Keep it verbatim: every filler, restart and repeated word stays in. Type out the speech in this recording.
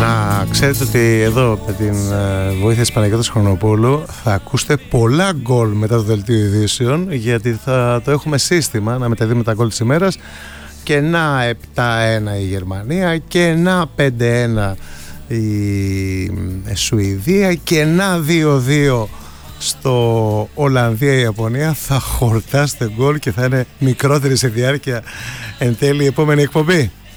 Να ξέρετε ότι εδώ με την βοήθεια της Παναγιώτας Χρονοπούλου θα ακούσετε πολλά γκολ μετά το δελτίο ειδήσεων, γιατί θα το έχουμε σύστημα να μεταδίδουμε τα γκολ της ημέρας. Και να επτά ένα η Γερμανία και να πέντε ένα η Σουηδία και να δύο δύο στο Ολλανδία-Ιαπωνία. Θα χορτάσετε γκολ και θα είναι μικρότερη σε διάρκεια εν τέλει η επόμενη εκπομπή.